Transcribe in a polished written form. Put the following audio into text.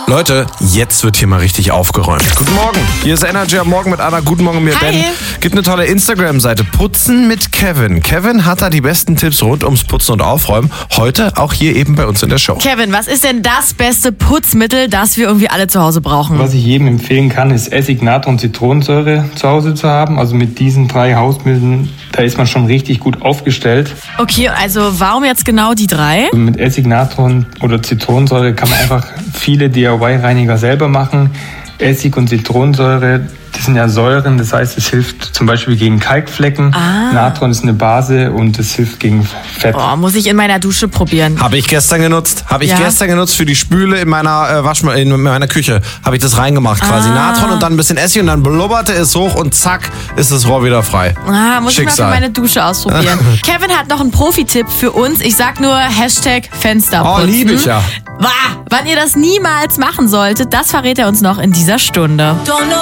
Leute, jetzt wird hier mal richtig aufgeräumt. Guten Morgen, hier ist Energy am Morgen mit Anna. Guten Morgen mir, Hi. Ben. Gibt eine tolle Instagram-Seite, Putzen mit Kevin. Kevin hat da die besten Tipps rund ums Putzen und Aufräumen. Heute auch hier eben bei uns in der Show. Kevin, was ist denn das beste Putzmittel, das wir irgendwie alle zu Hause brauchen? Was ich jedem empfehlen kann, ist Essig, Natron, Zitronensäure zu Hause zu haben. Also mit diesen 3 Hausmitteln, da ist man schon richtig gut aufgestellt. Okay, also warum jetzt genau die 3? Und mit Essig, Natron oder Zitronensäure kann man einfach viele DIY-Reiniger selber machen. Essig und Zitronensäure, das sind ja Säuren, das heißt, es hilft zum Beispiel gegen Kalkflecken. Natron ist eine Base und es hilft gegen Fett. Oh, muss ich in meiner Dusche probieren. Habe ich gestern genutzt. Ja? Gestern genutzt für die Spüle in meiner in meiner Küche. Habe ich das reingemacht quasi. Natron und dann ein bisschen Essig und dann blubberte es hoch und zack, ist das Rohr wieder frei. Muss ich mal für meine Dusche ausprobieren. Kevin hat noch einen Profi-Tipp für uns. Ich sag nur #Fensterputzen. Oh, liebe ich ja. Wann ihr das niemals machen solltet, das verrät er uns noch in dieser Stunde.